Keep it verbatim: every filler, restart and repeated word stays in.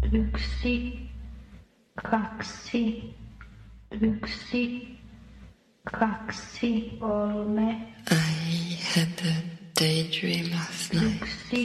Yksi, kaksi, yksi, kaksi, kolme. I had a daydream last night. Yksi,